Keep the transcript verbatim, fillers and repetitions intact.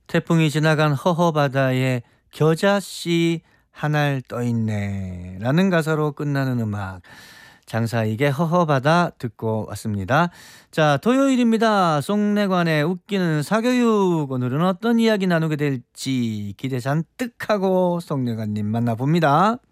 태풍이 지나간 허허바다에 겨자씨 한 알 떠있네 라는 가사로 끝나는 음악, 장사익의 허허바다 듣고 왔습니다. 자, 토요일입니다. 송내관의 웃기는 사교육, 오늘은 어떤 이야기 나누게 될지 기대 잔뜩 하고 송내관님 만나봅니다.